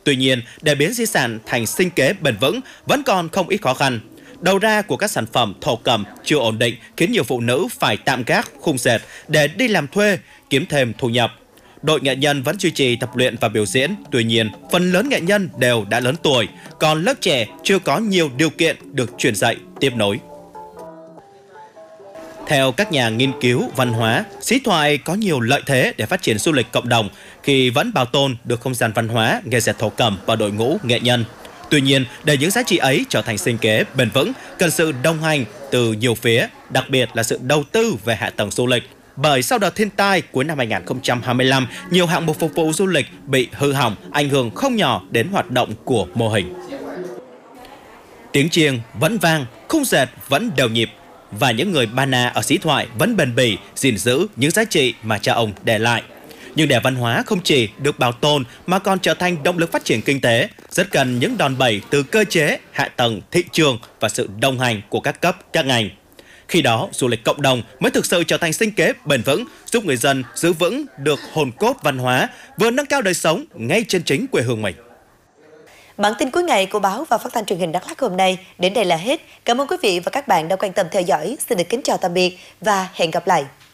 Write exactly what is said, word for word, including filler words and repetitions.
Tuy nhiên, để biến di sản thành sinh kế bền vững vẫn còn không ít khó khăn. Đầu ra của các sản phẩm thổ cẩm chưa ổn định khiến nhiều phụ nữ phải tạm gác khung dệt để đi làm thuê, kiếm thêm thu nhập. Đội nghệ nhân vẫn duy trì tập luyện và biểu diễn, tuy nhiên, phần lớn nghệ nhân đều đã lớn tuổi, còn lớp trẻ chưa có nhiều điều kiện được truyền dạy, tiếp nối. Theo các nhà nghiên cứu văn hóa, Xí Thoại có nhiều lợi thế để phát triển du lịch cộng đồng khi vẫn bảo tồn được không gian văn hóa, nghề dệt thổ cẩm và đội ngũ nghệ nhân. Tuy nhiên, để những giá trị ấy trở thành sinh kế bền vững, cần sự đồng hành từ nhiều phía, đặc biệt là sự đầu tư về hạ tầng du lịch. Bởi sau đợt thiên tai cuối năm hai nghìn không trăm hai mươi lăm, nhiều hạng mục phục vụ du lịch bị hư hỏng, ảnh hưởng không nhỏ đến hoạt động của mô hình. Tiếng chiêng vẫn vang, khung dệt vẫn đều nhịp, và những người Ba Na ở Xí Thoại vẫn bền bỉ gìn giữ những giá trị mà cha ông để lại. Nhưng để văn hóa không chỉ được bảo tồn mà còn trở thành động lực phát triển kinh tế, rất cần những đòn bẩy từ cơ chế, hạ tầng, thị trường và sự đồng hành của các cấp, các ngành. Khi đó, du lịch cộng đồng mới thực sự trở thành sinh kế bền vững, giúp người dân giữ vững được hồn cốt văn hóa, vừa nâng cao đời sống ngay trên chính quê hương mình. Bản tin cuối ngày của báo và phát thanh truyền hình Đắk Lắk hôm nay đến đây là hết. Cảm ơn quý vị và các bạn đã quan tâm theo dõi. Xin được kính chào tạm biệt và hẹn gặp lại.